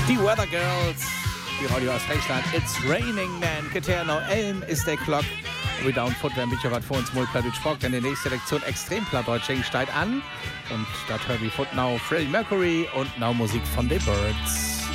Die Weather Girls, die Radio aus Reichland. It's raining, man. Keterno, Elm ist der Clock. We down foot, wenn ich was vor uns mal Plattdeutsch fragt, denn die nächste Lektion extrem Plattdeutsch steigt an. Und das hört wie foot now Freddie Mercury und now Musik von The Birds.